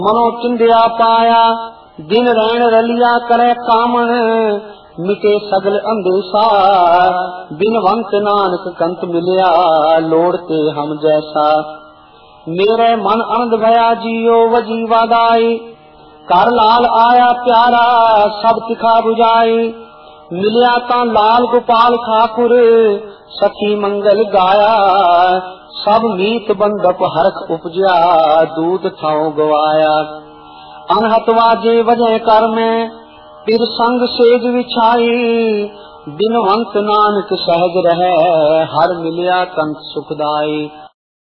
मनो चिंदिया पाया दिन रैन रलिया करे कामन मिटे सगल अंदेशा बिनवंत नानक कंत मिलिया लोड़ते हम जैसा। मेरे मन आनंद भया जियो वजीवा गाई कर लाल आया प्यारा सब तिखा बुझाई मिलिया ता लाल गोपाल ठाकुर सखी मंगल गाया सब मीत बंदप हरख उपजया दूध थाओ गवाया। अनहतवा जे वजह कर में फिर संग सेज विछाई बिनवंत नानक सहज रहे हर मिलिया कंत सुखदाई।